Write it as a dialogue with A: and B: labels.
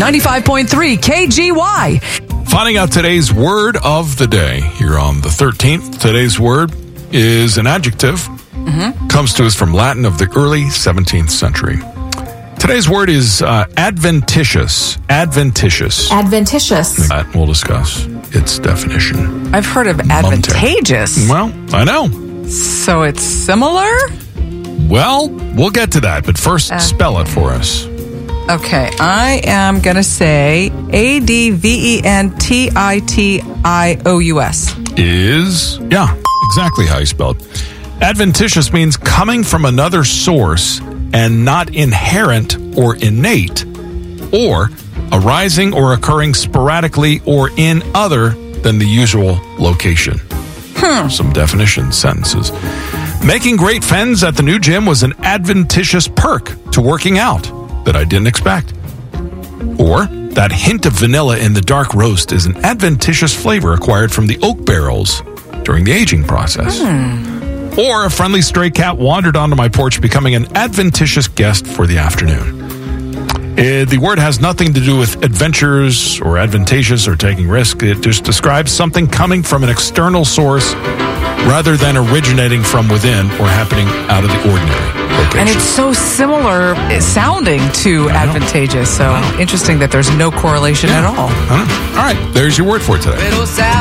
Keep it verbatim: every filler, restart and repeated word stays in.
A: ninety-five point three K G Y.
B: Finding out today's word of the day here on the thirteenth. Today's word is an adjective. Mm-hmm. Comes to us from Latin of the early seventeenth century. Today's word is uh, adventitious. Adventitious.
C: Adventitious.
B: That we'll discuss its definition.
A: I've heard of advantageous.
B: Well, I know.
A: So it's similar?
B: Well, we'll get to that, but first uh, spell it for us.
A: Okay, I am going to say A D V E N T I T I O U S.
B: Is, yeah, exactly how you spell it. Adventitious means coming from another source and not inherent or innate, or arising or occurring sporadically or in other than the usual location. Hmm. Some definition sentences. Making great friends at the new gym was an adventitious perk to working out that I didn't expect. Or that hint of vanilla in the dark roast is an adventitious flavor acquired from the oak barrels during the aging process.
A: Hmm.
B: Or a friendly stray cat wandered onto my porch, becoming an adventitious guest for the afternoon. Uh, the word has nothing to do with adventures or advantageous or taking risk. It just describes something coming from an external source rather than originating from within or happening out of the ordinary location.
A: And it's so similar sounding to advantageous. So interesting that there's no correlation
B: yeah.
A: at all.
B: Huh? All right, there's your word for today.